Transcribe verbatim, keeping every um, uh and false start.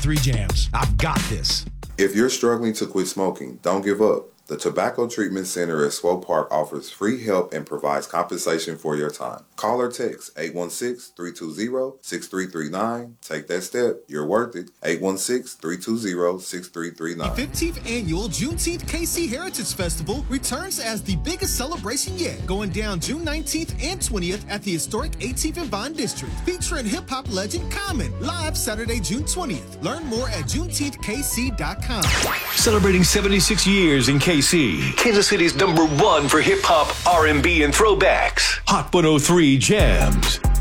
three Jams. I've got this. If you're struggling to quit smoking, don't give up. The Tobacco Treatment Center at Swope Park offers free help and provides compensation for your time. Call or text eight one six, three two zero, six three three nine. Take that step. You're worth it. eight one six, three two zero, six three three nine. The fifteenth annual Juneteenth K C Heritage Festival returns as the biggest celebration yet, going down June nineteenth and twentieth at the historic eighteenth and Vine District, featuring hip-hop legend Common, live Saturday, June twentieth. Learn more at juneteenth k c dot com. Celebrating seventy-six years in K C, Kansas City's number one for hip-hop, R and B, and throwbacks. Hot one oh three Jams.